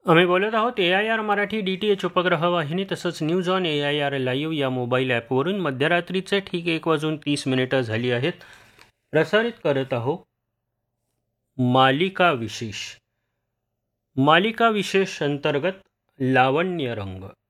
आम्ही बोलत आहोत AIR मराठी DTH उपग्रह वाहिनी तसंच न्यूज ऑन AIR लाईव्ह या मोबाईल ॲपवरून मध्यरात्रीचे ठीक 1:30 झाली आहेत. प्रसारित करत आहोत मालिका विशेष अंतर्गत लावण्य रंग.